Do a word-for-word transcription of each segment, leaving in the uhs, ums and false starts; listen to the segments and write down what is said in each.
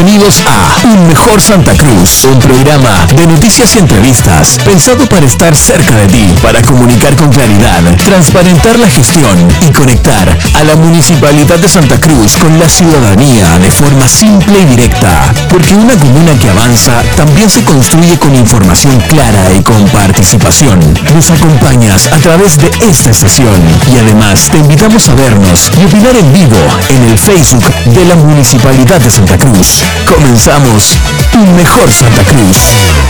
Bienvenidos a Un Mejor Santa Cruz, un programa de noticias y entrevistas pensado para estar cerca de ti, para comunicar con claridad, transparentar la gestión y conectar a la Municipalidad de Santa Cruz con la ciudadanía de forma simple y directa. Porque una comuna que avanza también se construye con información clara y con participación. Nos acompañas a través de esta estación y además te invitamos a vernos y opinar en vivo en el Facebook de la Municipalidad de Santa Cruz. Comenzamos Un Mejor Santa Cruz.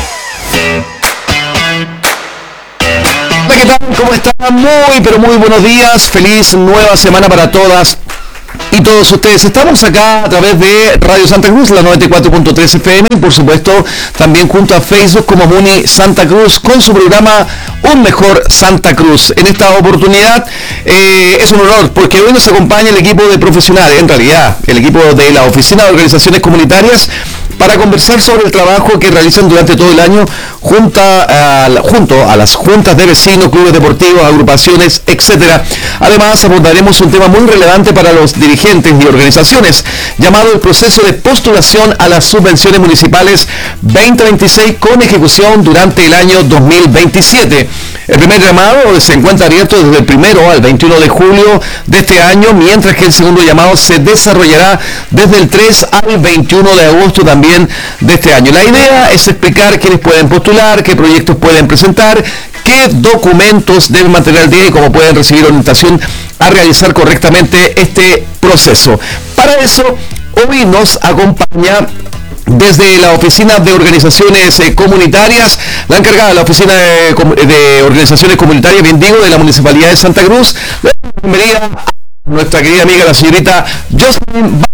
Hola, ¿qué tal? ¿Cómo están? Muy, pero muy buenos días. Feliz nueva semana para todas y todos ustedes. Estamos acá a través de Radio Santa Cruz, la noventa y cuatro punto tres F M, y por supuesto también junto a Facebook como Muni Santa Cruz con su programa Un Mejor Santa Cruz. En esta oportunidad eh, es un honor porque hoy nos acompaña el equipo de profesionales, en realidad el equipo de la Oficina de Organizaciones Comunitarias, para conversar sobre el trabajo que realizan durante todo el año junto a, junto a las juntas de vecinos, clubes deportivos, agrupaciones, etcétera. Además, abordaremos un tema muy relevante para los dirigentes y organizaciones, llamado el proceso de postulación a las subvenciones municipales veinte veintiséis con ejecución durante el año dos mil veintisiete. El primer llamado se encuentra abierto desde el primero al veintiuno de julio de este año, mientras que el segundo llamado se desarrollará desde el tres al veintiuno de agosto también de este año. La idea es explicar quiénes pueden postular, qué proyectos pueden presentar, qué documentos deben mantener al día y cómo pueden recibir orientación a realizar correctamente este proceso. Para eso, hoy nos acompaña desde la Oficina de Organizaciones eh, Comunitarias, la encargada de la Oficina de, de Organizaciones Comunitarias, bien digo, de la Municipalidad de Santa Cruz. Bienvenida a nuestra querida amiga, la señorita Jocelyn.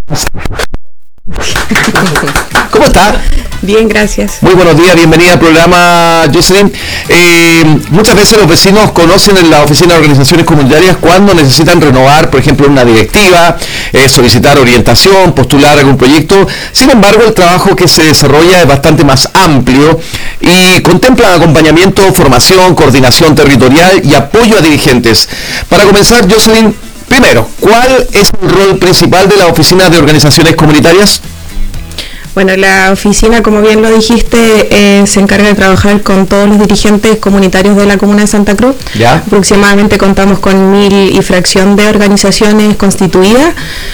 ¿Cómo está? Bien, gracias. Muy buenos días, bienvenida al programa, Jocelyn. Eh, muchas veces los vecinos conocen en la Oficina de Organizaciones Comunitarias cuando necesitan renovar, por ejemplo, una directiva, eh, solicitar orientación, postular algún proyecto. Sin embargo, el trabajo que se desarrolla es bastante más amplio y contempla acompañamiento, formación, coordinación territorial y apoyo a dirigentes. Para comenzar, Jocelyn, primero, ¿cuál es el rol principal de la Oficina de Organizaciones Comunitarias? Bueno, la oficina, como bien lo dijiste, eh, se encarga de trabajar con todos los dirigentes comunitarios de la comuna de Santa Cruz. ¿Ya? Aproximadamente contamos con mil y fracción de organizaciones constituidas,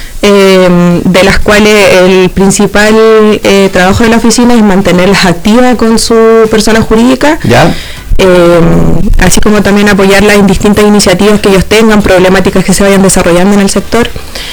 eh, de las cuales el principal eh, trabajo de la oficina es mantenerlas activas con su persona jurídica. ¿Ya? Eh, así como también apoyarlas en distintas iniciativas que ellos tengan, problemáticas que se vayan desarrollando en el sector.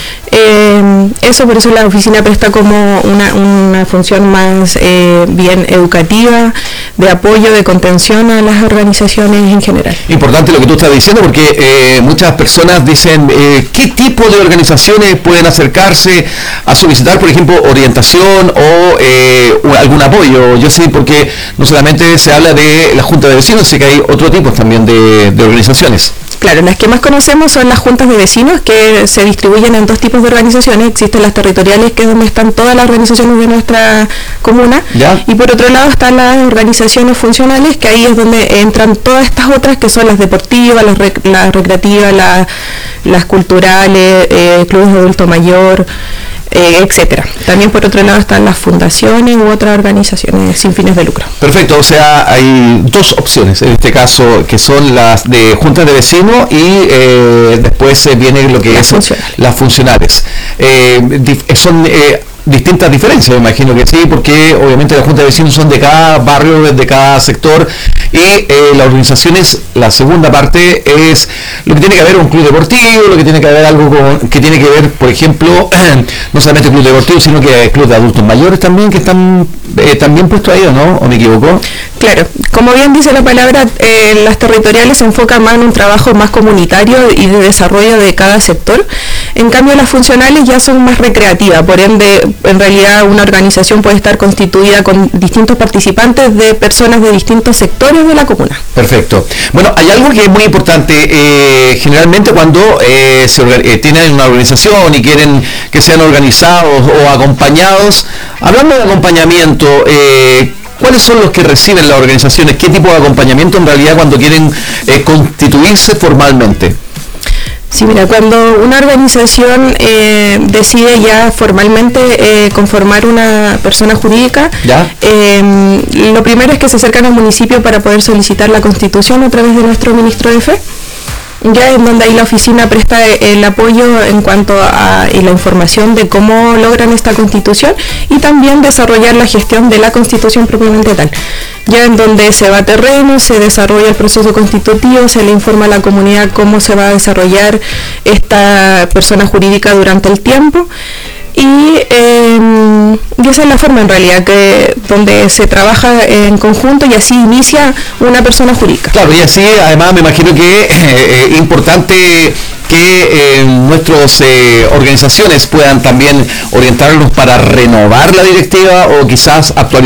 Eh, eso por eso la oficina presta como una, una función más eh, bien educativa, de apoyo, de contención a las organizaciones en general. Importante lo que tú estás diciendo, porque eh, muchas personas dicen eh, qué tipo de organizaciones pueden acercarse a solicitar, por ejemplo, orientación o eh, algún apoyo. Yo sé, porque no solamente se habla de la Junta de Vecinos, sé que hay otro tipo también de, de organizaciones. Claro, las que más conocemos son las juntas de vecinos, que se distribuyen en dos tipos de organizaciones. Existen las territoriales, que es donde están todas las organizaciones de nuestra comuna. ¿Ya? Y por otro lado están las organizaciones funcionales, que ahí es donde entran todas estas otras, que son las deportivas, las, rec las recreativas, la, las culturales, eh, clubes de adulto mayor, eh, etcétera. También por otro lado están las fundaciones u otras organizaciones sin fines de lucro. Perfecto, o sea, hay dos opciones en este caso, que son las de juntas de vecinos y eh, después eh, viene lo que las es funcionales. las funcionales. Eh, son eh, distintas diferencias, me imagino que sí, porque obviamente las juntas de vecinos son de cada barrio, de cada sector, y eh, las organizaciones, la segunda parte es lo que tiene que ver un club deportivo, lo que tiene que ver algo con, que tiene que ver, por ejemplo, no solamente club deportivo, sino que club de adultos mayores también, que están eh, también puestos ahí, ¿o no? ¿O me equivoco? Claro, como bien dice la palabra, eh, las territoriales se enfocan más en un trabajo más comunitario y de desarrollo de cada sector. En cambio, las funcionales ya son más recreativas, por ende, en realidad una organización puede estar constituida con distintos participantes de personas de distintos sectores de la comuna. Perfecto. Bueno, hay algo que es muy importante, eh, generalmente cuando eh, se eh, tienen una organización y quieren que sean organizados o acompañados, hablando de acompañamiento, eh, ¿cuáles son los que reciben las organizaciones? ¿Qué tipo de acompañamiento en realidad cuando quieren eh, constituirse formalmente? Sí, mira, cuando una organización eh, decide ya formalmente eh, conformar una persona jurídica, eh, lo primero es que se acercan al municipio para poder solicitar la constitución a través de nuestro ministro de Fe, ya en donde ahí la oficina presta el apoyo en cuanto a y la información de cómo logran esta constitución y también desarrollar la gestión de la constitución propiamente tal. Ya en donde se va a terreno, se desarrolla el proceso constitutivo, se le informa a la comunidad cómo se va a desarrollar esta persona jurídica durante el tiempo. Y, eh, y esa es la forma en realidad que donde se trabaja en conjunto y así inicia una persona jurídica. Claro, y así además me imagino que es eh, eh, importante que eh, nuestras eh, organizaciones puedan también orientarlos para renovar la directiva o quizás actualizar